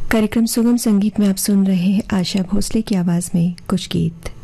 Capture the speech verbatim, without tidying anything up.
कार्यक्रम सुगम संगीत में आप सुन रहे हैं आशा भोसले की आवाज में कुछ गीत।